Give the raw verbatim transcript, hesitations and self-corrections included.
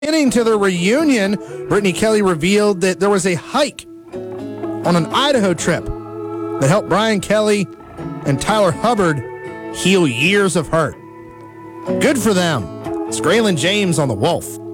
Getting to the reunion, Brittany Kelly revealed that there was a hike on an Idaho trip that helped Brian Kelly and Tyler Hubbard heal years of hurt. Good for them. It's Graylin James on The Wolf.